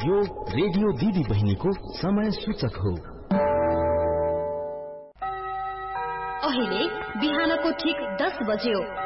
यो रेडियो दिदी बहिनीको समय सूचक हो। अहिले बिहानको ठीक 10 बज्यो।